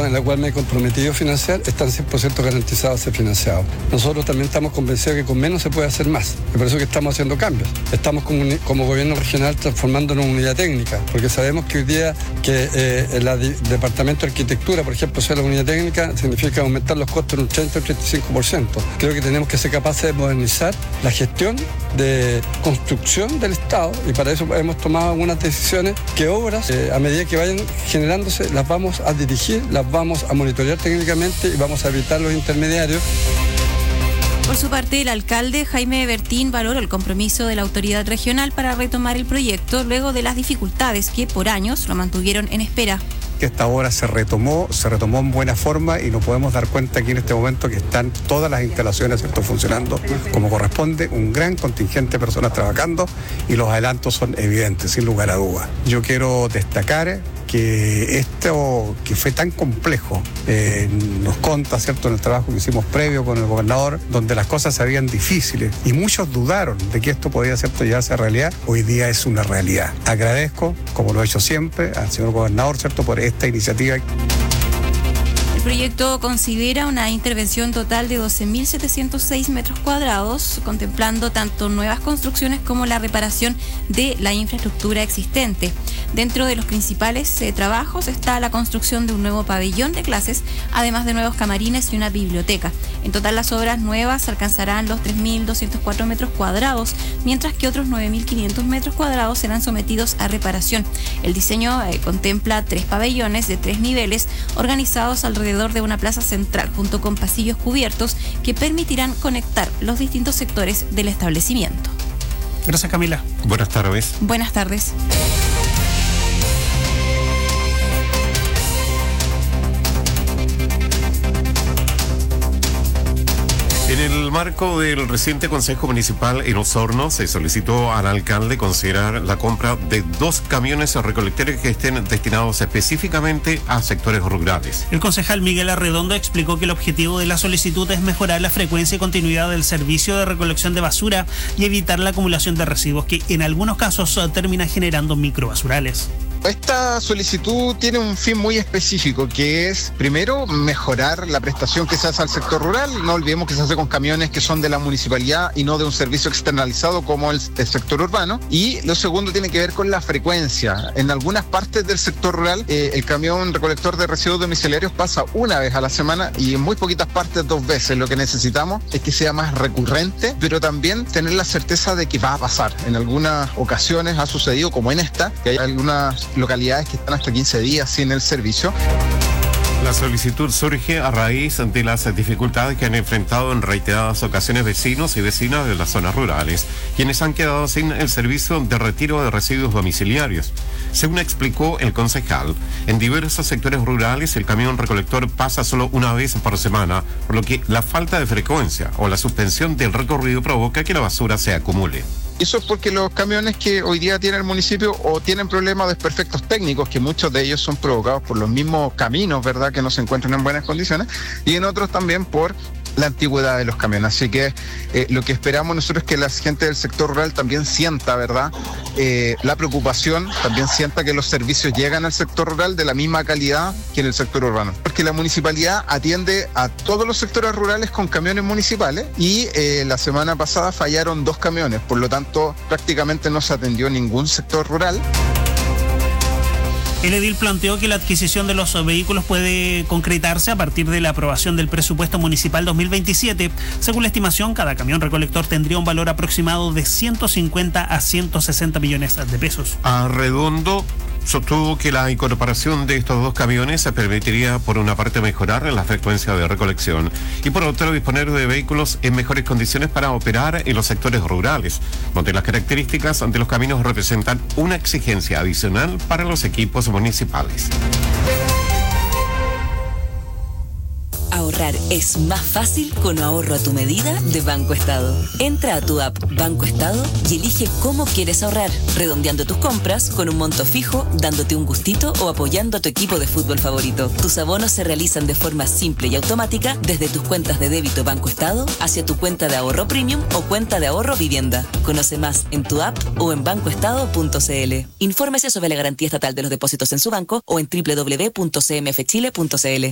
en la cual me he comprometido a financiar están 100% garantizados a ser financiados. Nosotros también estamos convencidos que con menos se puede hacer más. Y por eso que estamos haciendo cambios. Estamos como gobierno regional transformándonos en unidad técnica, porque sabemos que hoy día que el departamento de arquitectura, por ejemplo, sea la unidad técnica, significa aumentar los costos en un 30 o 35%. Creo que tenemos que ser capaces de modernizar la gestión de construcción del Estado, y para eso hemos tomado algunas decisiones que obras, a medida que vayan generándose, las vamos a dirigir, las vamos a monitorear técnicamente y vamos a evitar los intermediarios. Por su parte, el alcalde Jaime Bertín valoró el compromiso de la autoridad regional para retomar el proyecto luego de las dificultades que por años lo mantuvieron en espera. Que esta obra se retomó en buena forma y nos podemos dar cuenta aquí en este momento que están todas las instalaciones, ¿cierto?, funcionando como corresponde, un gran contingente de personas trabajando y los adelantos son evidentes, sin lugar a dudas. Yo quiero destacar que esto que fue tan complejo nos consta, ¿cierto?, en el trabajo que hicimos previo con el gobernador, donde las cosas se habían difíciles y muchos dudaron de que esto podía, ¿cierto?, llegarse a realidad. Hoy día es una realidad. Agradezco, como lo he hecho siempre, al señor gobernador, ¿cierto?, por esta iniciativa. El proyecto considera una intervención total de 12.706 metros cuadrados, contemplando tanto nuevas construcciones como la reparación de la infraestructura existente. Dentro de los principales trabajos está la construcción de un nuevo pabellón de clases, además de nuevos camarines y una biblioteca. En total, las obras nuevas alcanzarán los 3.204 metros cuadrados, mientras que otros 9.500 metros cuadrados serán sometidos a reparación. El diseño contempla 3 pabellones de 3 niveles organizados alrededor de una plaza central, junto con pasillos cubiertos que permitirán conectar los distintos sectores del establecimiento. Gracias, Camila. Buenas tardes. Buenas tardes. En el marco del reciente Consejo Municipal en Osorno, se solicitó al alcalde considerar la compra de 2 camiones recolectores que estén destinados específicamente a sectores rurales. El concejal Miguel Arredondo explicó que el objetivo de la solicitud es mejorar la frecuencia y continuidad del servicio de recolección de basura y evitar la acumulación de residuos que en algunos casos termina generando microbasurales. Esta solicitud tiene un fin muy específico, que es, primero, mejorar la prestación que se hace al sector rural. No olvidemos que se hace con camiones que son de la municipalidad y no de un servicio externalizado como el sector urbano. Y lo segundo tiene que ver con la frecuencia. En algunas partes del sector rural, el camión recolector de residuos domiciliarios pasa una vez a la semana y en muy poquitas partes 2 veces. Lo que necesitamos es que sea más recurrente, pero también tener la certeza de que va a pasar. En algunas ocasiones ha sucedido, como en esta, que hay algunas localidades que están hasta 15 días sin el servicio. La solicitud surge a raíz de las dificultades que han enfrentado en reiteradas ocasiones vecinos y vecinas de las zonas rurales, quienes han quedado sin el servicio de retiro de residuos domiciliarios. Según explicó el concejal, en diversos sectores rurales el camión recolector pasa solo una vez por semana, por lo que la falta de frecuencia o la suspensión del recorrido provoca que la basura se acumule. Eso es porque los camiones que hoy día tiene el municipio o tienen problemas de desperfectos técnicos, que muchos de ellos son provocados por los mismos caminos, ¿verdad?, que no se encuentran en buenas condiciones, y en otros también por la antigüedad de los camiones. Así que lo que esperamos nosotros es que la gente del sector rural también sienta, ¿verdad?, la preocupación, también sienta que los servicios llegan al sector rural de la misma calidad que en el sector urbano. Porque la municipalidad atiende a todos los sectores rurales con camiones municipales y la semana pasada fallaron 2 camiones, por lo tanto prácticamente no se atendió ningún sector rural. El edil planteó que la adquisición de los vehículos puede concretarse a partir de la aprobación del presupuesto municipal 2027. Según la estimación, cada camión recolector tendría un valor aproximado de 150 a 160 millones de pesos. Arredondo sostuvo que la incorporación de estos 2 camiones se permitiría, por una parte, mejorar la frecuencia de recolección y, por otro, disponer de vehículos en mejores condiciones para operar en los sectores rurales, donde las características de los caminos representan una exigencia adicional para los equipos municipales. Ahorrar es más fácil con ahorro a tu medida de Banco Estado. Entra a tu app Banco Estado y elige cómo quieres ahorrar, redondeando tus compras con un monto fijo, dándote un gustito o apoyando a tu equipo de fútbol favorito. Tus abonos se realizan de forma simple y automática desde tus cuentas de débito Banco Estado hacia tu cuenta de ahorro premium o cuenta de ahorro vivienda. Conoce más en tu app o en bancoestado.cl. Infórmese sobre la garantía estatal de los depósitos en su banco o en www.cmfchile.cl.